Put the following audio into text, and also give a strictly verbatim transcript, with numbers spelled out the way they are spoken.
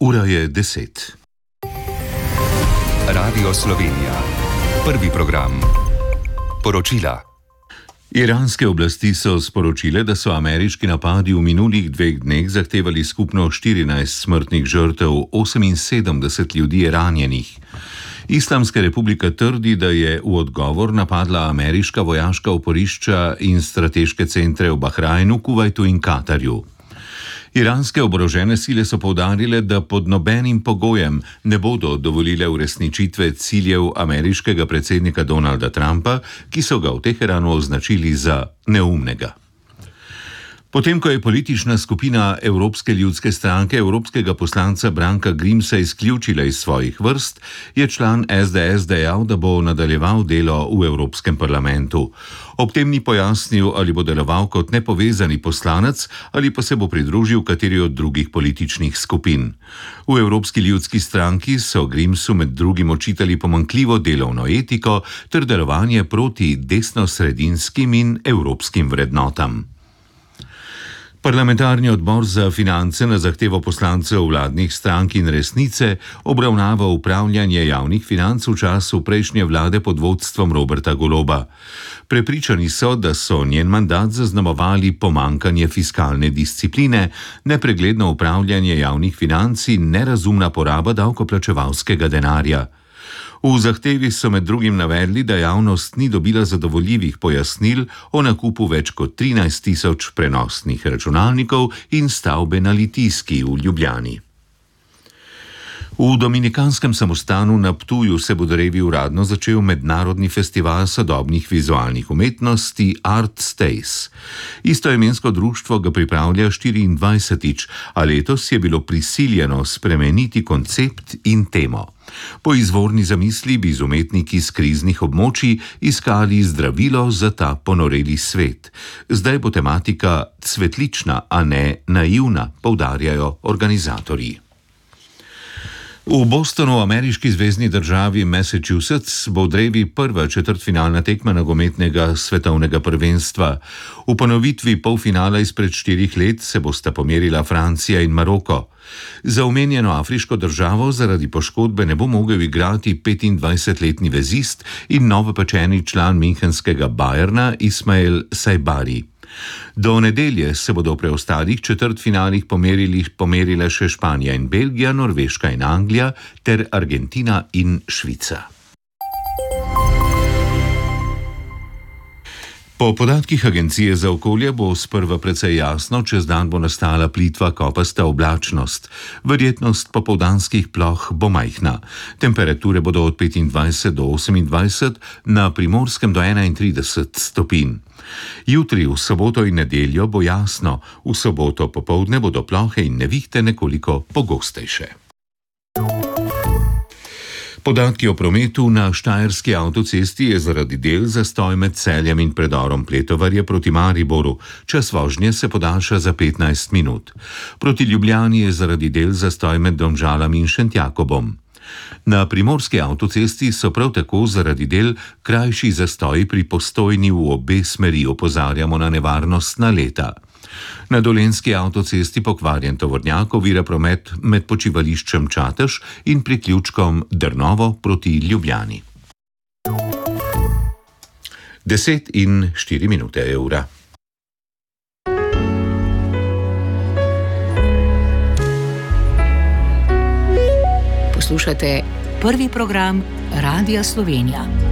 Ura je deset. Radio Slovenija. Prvi program. Poročila. Iranske oblasti so sporočile, da so ameriški napadi v minulih dveh dneh zahtevali skupno štirinajst smrtnih žrtev, oseminsedemdeset ljudi je ranjenih. Islamska republika trdi, da je v odgovor napadla ameriška vojaška oporišča in strateške centre v Bahrajnu, Kuvajtu in Katarju. Iranske oborožene sile so poudarile, da pod nobenim pogojem ne bodo dovolile uresničitve ciljev ameriškega predsednika Donalda Trumpa, ki so ga v Teheranu označili za neumnega. Potem, ko je politična skupina Evropske ljudske stranke evropskega poslanca Branka Grimsa izključila iz svojih vrst, je član es de es dejal, da bo nadaljeval delo v Evropskem parlamentu. Ob tem ni pojasnil, ali bo deloval kot nepovezani poslanec ali pa se bo pridružil kateri od drugih političnih skupin. V Evropski ljudski stranki so Grimsu med drugim očitali pomanjkljivo delovno etiko ter delovanje proti desnosredinskim in evropskim vrednotam. Parlamentarni odbor za finance na zahtevo poslancev vladnih strank in Resnice obravnava upravljanje javnih financ v času prejšnje vlade pod vodstvom Roberta Goloba. Prepričani so, da so njen mandat zaznamovali pomanjkanje fiskalne discipline, nepregledno upravljanje javnih financ in nerazumna poraba davkoplačevalskega denarja. V zahtevi so med drugim navedli, da javnost ni dobila zadovoljivih pojasnil o nakupu več kot trinajst tisoč prenosnih računalnikov in stavbe na Litijski v Ljubljani. V Dominikanskem samostanu na Ptuju se bo drevi uradno začel mednarodni festival sodobnih vizualnih umetnosti Art Stays. Istoimensko društvo ga pripravlja štiriindvajsetič, a letos je bilo prisiljeno spremeniti koncept in temo. Po izvorni zamisli bi z umetniki z kriznih območij iskali zdravilo za ta ponoreli svet. Zdaj bo tematika cvetlična, a ne naivna, poudarjajo organizatorji. V Bostonu, ameriški zvezni državi Massachusetts, bo v drevi prva četrtfinalna tekma nogometnega svetovnega prvenstva. V ponovitvi polfinala izpred štirih let se bosta pomerila Francija in Maroko. Za omenjeno afriško državo zaradi poškodbe ne bo mogel igrati petindvajsetletni vezist in novopečeni član münchenskega Bayerna Ismail Sajbari. Do nedelje se bodo v preostalih četrtfinalih pomerili, pomerile še Španija in Belgija, Norveška in Anglija ter Argentina in Švica. Po podatkih Agencije za okolje bo sprva precej jasno, čez dan bo nastala plitva kopasta oblačnost. Verjetnost popoldanskih ploh bo majhna. Temperature bodo od petindvajset do osemindvajset, na Primorskem do enaintrideset stopinj. Jutri, v soboto in nedeljo bo jasno, v soboto popoldne bodo plohe in nevihte nekoliko pogostejše. Podatki o prometu na Štajerski avtocesti je zaradi del zastoj med Celjem in predorom Pletovarje proti Mariboru. Čas vožnje se podaljša za petnajst minut. Proti Ljubljani je zaradi del zastoj med Domžalami in Šentjakobom. Na Primorski avtocesti so prav tako zaradi del krajši zastoji pri Postojni v obe smeri, opozarjamo na nevarnost naleta. Na Dolenjski avtocesti pokvarjen tovornjak ovira promet med počivališčem Čatež in priključkom Drnovo proti Ljubljani. Deset in štiri minute je ura. Poslušate prvi program Radia Slovenija.